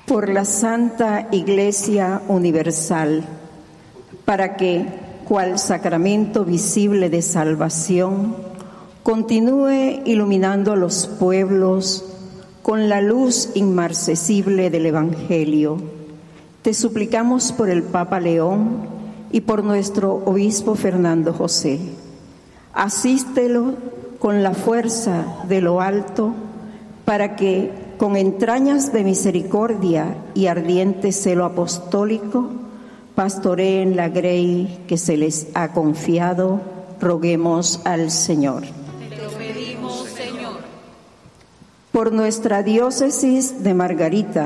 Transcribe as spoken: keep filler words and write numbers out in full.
por la Santa Iglesia Universal, para que, cual sacramento visible de salvación, continúe iluminando a los pueblos con la luz inmarcesible del Evangelio. Te suplicamos por el Papa León y por nuestro obispo Fernando José. Asístelo con la fuerza de lo alto, para que, con entrañas de misericordia y ardiente celo apostólico, pastoreen la grey que se les ha confiado. Roguemos al Señor. Te lo pedimos, Señor. Por nuestra diócesis de Margarita,